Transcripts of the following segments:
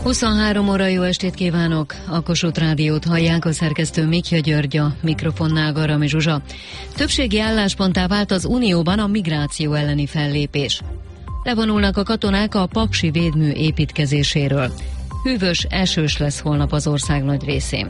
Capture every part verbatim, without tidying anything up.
huszonhárom óra, jó estét kívánok! A Kossuth Rádiót hallják, a szerkesztő Mikja György, a mikrofonnál Garami Zsuzsa. Többségi állásponttá vált az Unióban a migráció elleni fellépés. Levonulnak a katonák a paksi védmű építkezéséről. Hűvös, esős lesz holnap az ország nagy részén.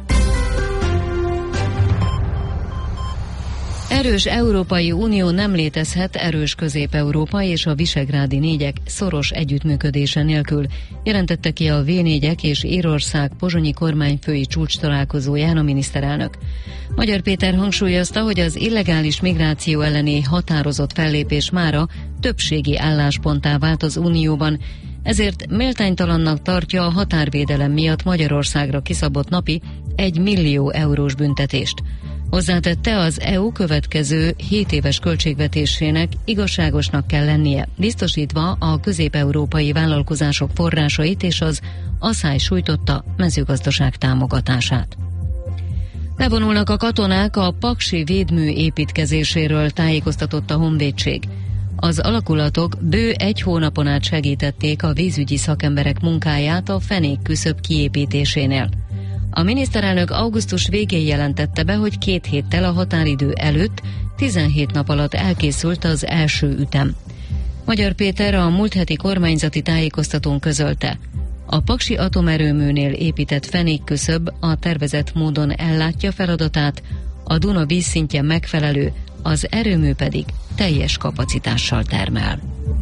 Erős Európai Unió nem létezhet erős Közép-Európa és a visegrádi négyek szoros együttműködése nélkül, jelentette ki a vé négyek és Írország pozsonyi kormányfői csúcs találkozóján a miniszterelnök. Magyar Péter hangsúlyozta, hogy az illegális migráció elleni határozott fellépés mára többségi állásponttá vált az Unióban, ezért méltánytalannak tartja a határvédelem miatt Magyarországra kiszabott napi egy millió eurós büntetést. Hozzátette, az é u következő hét éves költségvetésének igazságosnak kell lennie, biztosítva a közép-európai vállalkozások forrásait és az asszály sújtotta mezőgazdaság támogatását. Levonulnak a katonák a paksi védmű építkezéséről, tájékoztatott a Honvédség. Az alakulatok bő egy hónapon át segítették a vízügyi szakemberek munkáját a fenékküszöb kiépítésénél. A miniszterelnök augusztus végén jelentette be, hogy két héttel a határidő előtt tizenhét nap alatt elkészült az első ütem. Magyar Péter a múlt heti kormányzati tájékoztatón közölte: a paksi atomerőműnél épített fenékküszöb a tervezett módon ellátja feladatát, a Duna vízszintje megfelelő, az erőmű pedig teljes kapacitással termel.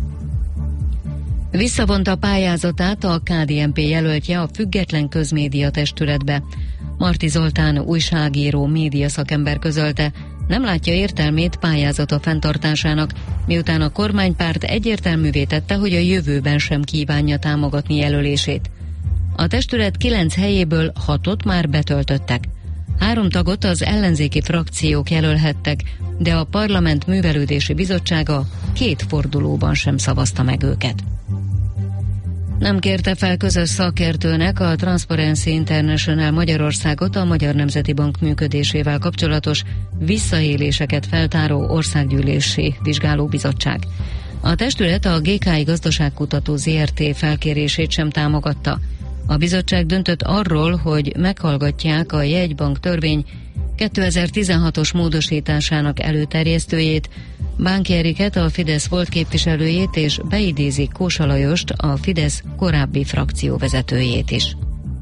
Visszavonta pályázatát a ká dé en pé jelöltje a Független Közmédia Testületbe. Marti Zoltán újságíró, médiaszakember közölte, nem látja értelmét pályázata fenntartásának, miután a kormánypárt egyértelművé tette, hogy a jövőben sem kívánja támogatni jelölését. A testület kilenc helyéből hatot már betöltöttek. Három tagot az ellenzéki frakciók jelölhettek, de a Parlament Művelődési Bizottsága két fordulóban sem szavazta meg őket. Nem kérte fel közös szakértőnek a Transparency International Magyarországot a Magyar Nemzeti Bank működésével kapcsolatos visszaéléseket feltáró országgyűlési vizsgálóbizottság. A testület a gé ká i Gazdaságkutató zé er té felkérését sem támogatta. A bizottság döntött arról, hogy meghallgatják a jegybank törvény kétezer-tizenhatos módosításának előterjesztőjét, Bánki Eriket, a Fidesz volt képviselőjét, és beidézik Kósa Lajost, a Fidesz korábbi frakcióvezetőjét is.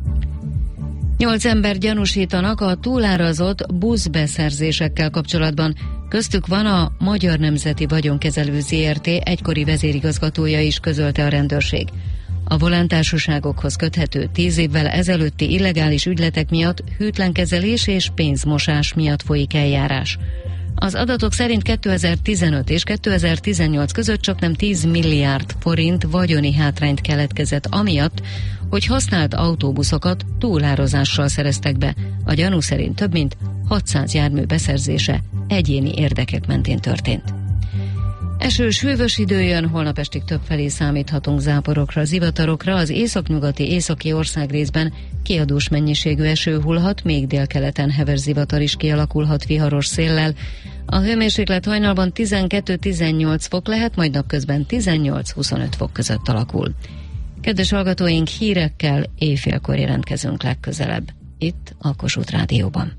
Nyolc ember gyanúsítanak a túlárazott buszbeszerzésekkel kapcsolatban. Köztük van a Magyar Nemzeti Vagyonkezelő zé er té egykori vezérigazgatója is, közölte a rendőrség. A volántársaságokhoz köthető tíz évvel ezelőtti illegális ügyletek miatt hűtlenkezelés és pénzmosás miatt folyik eljárás. Az adatok szerint kétezer-tizenöt és kétezer-tizennyolc között csaknem tíz milliárd forint vagyoni hátrányt keletkezett amiatt, hogy használt autóbuszokat túlárazással szereztek be. A gyanú szerint több mint hatszáz jármű beszerzése egyéni érdekek mentén történt. Esős, hűvös idő jön, holnap estig többfelé számíthatunk záporokra, zivatarokra, az északnyugati, északi országrészben kiadós mennyiségű eső hullhat, még délkeleten heves zivatar is kialakulhat viharos széllel. A hőmérséklet hajnalban tizenkettő-tizennyolc fok lehet, majd napközben tizennyolc-huszonöt fok között alakul. Kedves hallgatóink, hírekkel éjfélkor jelentkezünk legközelebb, itt a Kossuth Rádióban.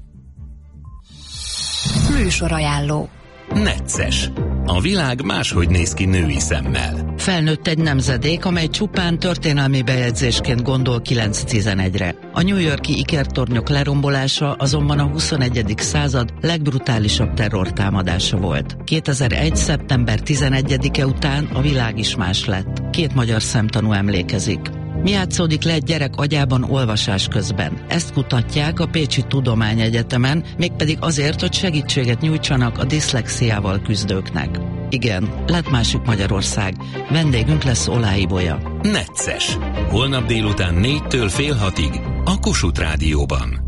Műsorajánló. Necces. A világ máshogy néz ki női szemmel. Felnőtt egy nemzedék, amely csupán történelmi bejegyzésként gondol kilenc tizenegyre. A New York-i ikertornyok lerombolása azonban a huszonegyedik század legbrutálisabb terrortámadása volt. kétezer-egy. szeptember tizenegyedike után a világ is más lett. Két magyar szemtanú emlékezik. Mi játszódik le egy gyerek agyában olvasás közben? Ezt kutatják a Pécsi Tudományegyetemen, mégpedig azért, hogy segítséget nyújtsanak a diszlexiával küzdőknek. Igen, lett másik Magyarország. Vendégünk lesz Olái Bolya. Necces. Holnap délután négytől fél hatig a Kossuth Rádióban.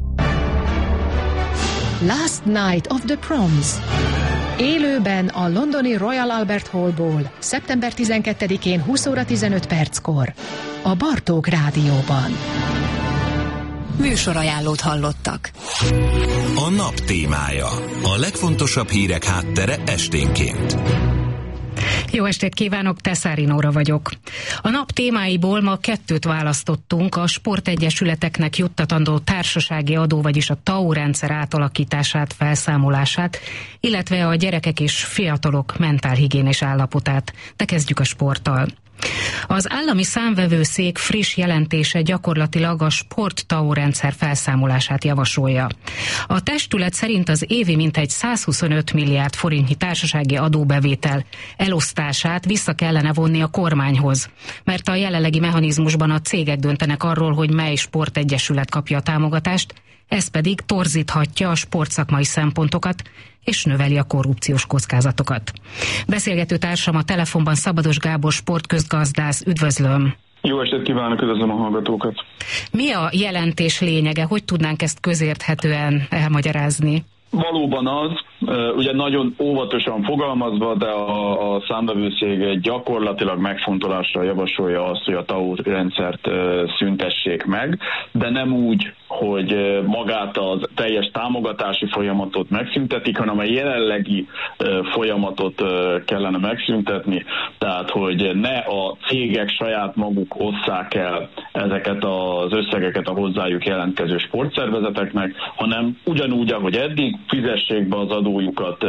Last Night of the Proms. Élőben a londoni Royal Albert Hallból, szeptember tizenkettedikén húsz óra tizenöt perckor. A Bartók Rádióban. Műsorajánlót hallottak. A nap témája. A legfontosabb hírek háttere esténként. Jó estét kívánok, Teszári Nóra vagyok. A nap témáiból ma kettőt választottunk, a sportegyesületeknek juttatandó társasági adó, vagyis a té á o rendszer átalakítását, felszámolását, illetve a gyerekek és fiatalok mentálhigiénés állapotát. De kezdjük a sporttal. Az állami számvevőszék friss jelentése gyakorlatilag a sport té á o rendszer felszámolását javasolja. A testület szerint az évi mintegy százhuszonöt milliárd forintnyi társasági adóbevétel elosztását vissza kellene vonni a kormányhoz, mert a jelenlegi mechanizmusban a cégek döntenek arról, hogy mely sportegyesület kapja a támogatást, ez pedig torzíthatja a sportszakmai szempontokat, és növeli a korrupciós kockázatokat. Beszélgető társam a telefonban Szabados Gábor sportközgazdász, üdvözlöm! Jó estét kívánok, üdvözlöm a hallgatókat! Mi a jelentés lényege? Hogy tudnánk ezt közérthetően elmagyarázni? Valóban az, ugye nagyon óvatosan fogalmazva, de a, a számvevőszék gyakorlatilag megfontolásra javasolja azt, hogy a té á o rendszert szüntessék meg, de nem úgy, hogy magát az teljes támogatási folyamatot megszüntetik, hanem a jelenlegi folyamatot kellene megszüntetni, tehát hogy ne a cégek saját maguk osszák el ezeket az összegeket a hozzájuk jelentkező sportszervezeteknek, hanem ugyanúgy, ahogy eddig, fizessék be az adójukat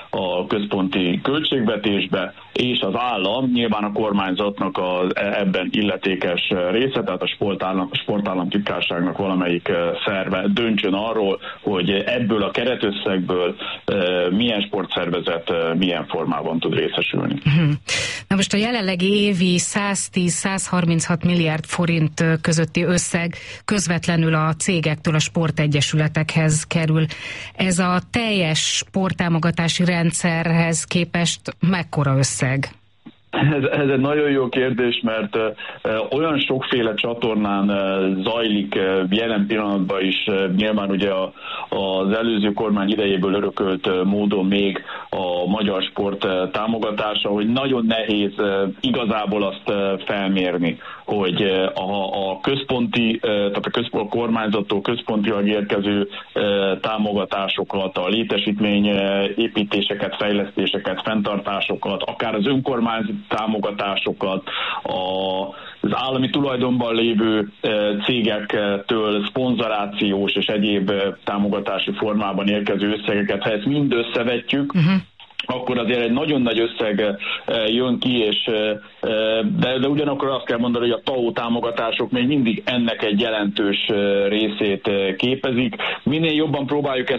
a központi költségvetésbe, és az állam, nyilván a kormányzatnak az ebben illetékes része, tehát a sportállam, a sportállamtitkárságnak valamelyik szerve döntsön arról, hogy ebből a keretösszegből milyen sportszervezet milyen formában tud részesülni. Na most a jelenlegi évi száztíz-százharminchat milliárd forint közötti összeg közvetlenül a cégektől a sportegyesületekhez kerül. Ez a teljes sporttámogatási rendszerhez képest mekkora összeg? Ez, ez egy nagyon jó kérdés, mert uh, olyan sokféle csatornán uh, zajlik uh, jelen pillanatban is, uh, nyilván ugye a, az előző kormány idejéből örökölt uh, módon még a magyar sport uh, támogatása, hogy nagyon nehéz uh, igazából azt uh, felmérni, hogy uh, a, a központi, uh, tehát a, közp- a kormányzattól központilag érkező uh, támogatásokat, a létesítmény uh, építéseket, fejlesztéseket, fenntartásokat, akár az önkormányzat támogatásokat, az állami tulajdonban lévő cégektől szponzorációs és egyéb támogatási formában érkező összegeket, ha ezt mind összevetjük, uh-huh. akkor azért egy nagyon nagy összeg jön ki, és, de, de ugyanakkor azt kell mondani, hogy a té á o támogatások még mindig ennek egy jelentős részét képezik. Minél jobban próbáljuk ezt